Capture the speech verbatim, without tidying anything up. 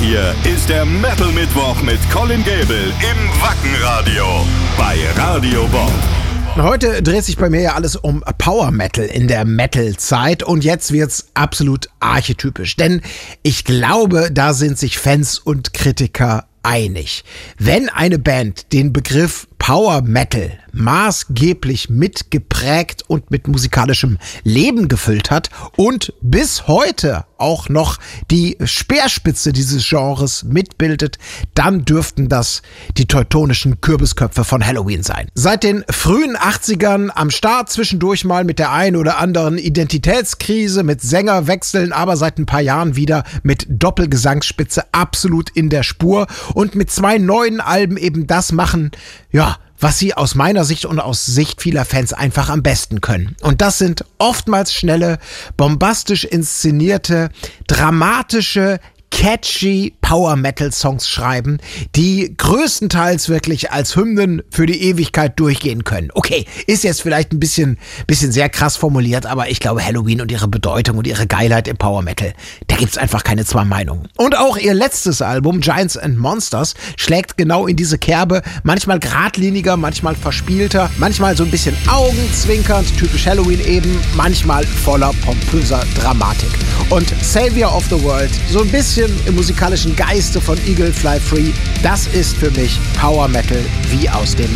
hier ist der Metal Mittwoch mit Colin Gable im Wackenradio bei Radio Bob. Heute dreht sich bei mir ja alles um Power Metal in der Metal-Zeit und jetzt wird's absolut archetypisch, denn ich glaube, da sind sich Fans und Kritiker einig. Wenn eine Band den Begriff Power Metal maßgeblich mitgeprägt und mit musikalischem Leben gefüllt hat und bis heute auch noch die Speerspitze dieses Genres mitbildet, dann dürften das die teutonischen Kürbisköpfe von Helloween sein. Seit den frühen achtzigern am Start, zwischendurch mal mit der ein oder anderen Identitätskrise, mit Sängerwechseln, aber seit ein paar Jahren wieder mit Doppelgesangsspitze absolut in der Spur und mit zwei neuen Alben eben das machen, ja, was sie aus meiner Sicht und aus Sicht vieler Fans einfach am besten können. Und das sind oftmals schnelle, bombastisch inszenierte, dramatische, catchy Power-Metal-Songs schreiben, die größtenteils wirklich als Hymnen für die Ewigkeit durchgehen können. Okay, ist jetzt vielleicht ein bisschen, bisschen sehr krass formuliert, aber ich glaube, Helloween und ihre Bedeutung und ihre Geilheit im Power-Metal, da gibt's einfach keine zwei Meinungen. Und auch ihr letztes Album, Giants and Monsters, schlägt genau in diese Kerbe, manchmal geradliniger, manchmal verspielter, manchmal so ein bisschen augenzwinkernd, typisch Helloween eben, manchmal voller pompöser Dramatik. Und Savior of the World, so ein bisschen im musikalischen Geiste von Eagle Fly Free, das ist für mich Power Metal wie aus dem